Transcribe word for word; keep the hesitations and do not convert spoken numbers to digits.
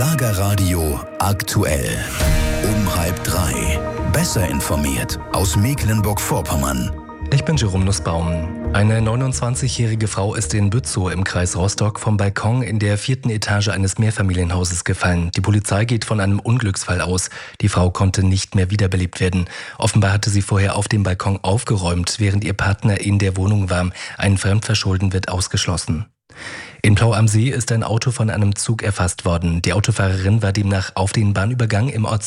Schlagerradio aktuell. Um halb drei. Besser informiert aus Mecklenburg-Vorpommern. Ich bin Jerome Nussbaum. Eine neunundzwanzigjährige Frau ist in Bützow im Kreis Rostock vom Balkon in der vierten Etage eines Mehrfamilienhauses gefallen. Die Polizei geht von einem Unglücksfall aus. Die Frau konnte nicht mehr wiederbelebt werden. Offenbar hatte sie vorher auf dem Balkon aufgeräumt, während ihr Partner in der Wohnung war. Ein Fremdverschulden wird ausgeschlossen. In Plau am See ist ein Auto von einem Zug erfasst worden. Die Autofahrerin war demnach auf den Bahnübergang im Ort